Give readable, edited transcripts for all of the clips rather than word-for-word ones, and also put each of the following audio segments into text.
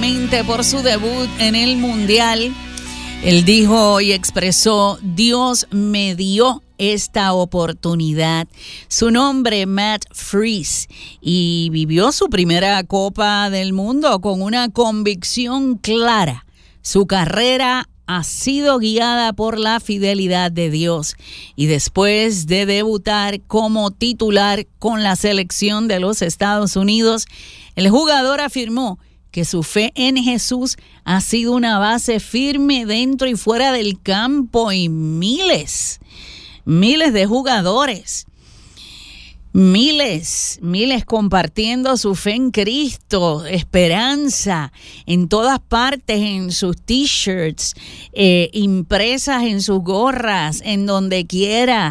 públicamente por su debut en el Mundial. Él dijo y expresó: Dios me dio esta oportunidad. Su nombre, Matt Freese, y vivió su primera Copa del Mundo con una convicción clara. Su carrera ha sido guiada por la fidelidad de Dios, y después de debutar como titular con la selección de los Estados Unidos, el jugador afirmó que su fe en Jesús ha sido una base firme dentro y fuera del campo, y miles de jugadores, miles compartiendo su fe en Cristo, esperanza en todas partes, en sus t-shirts, impresas en sus gorras, en donde quiera,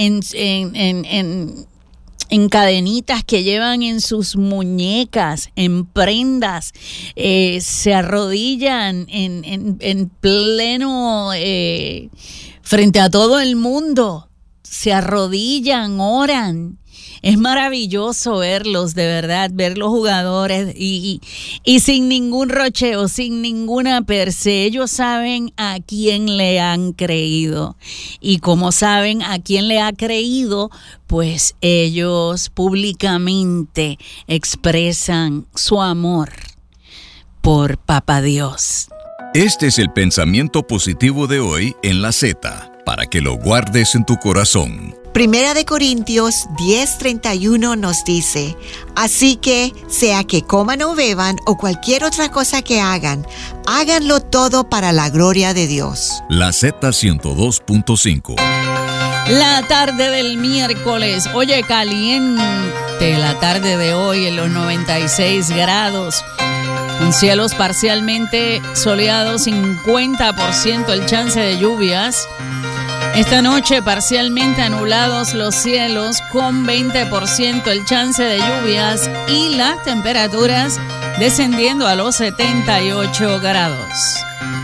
en cadenitas que llevan en sus muñecas, en prendas, se arrodillan en pleno, frente a todo el mundo, se arrodillan, oran. Es maravilloso verlos, de verdad, ver los jugadores y sin ningún rocheo, sin ninguna per se. Ellos saben a quién le han creído, y como saben a quién le ha creído, pues ellos públicamente expresan su amor por Papá Dios. Este es el pensamiento positivo de hoy en La Z, para que lo guardes en tu corazón. Primera de Corintios 10:31 nos dice: así que, sea que coman o beban o cualquier otra cosa que hagan, háganlo todo para la gloria de Dios. La Z102.5. La tarde del miércoles, oye, caliente la tarde de hoy en los 96 grados. Con cielos parcialmente soleados, 50% el chance de lluvias. Esta noche parcialmente anulados los cielos, con 20% el chance de lluvias, y las temperaturas descendiendo a los 78 grados.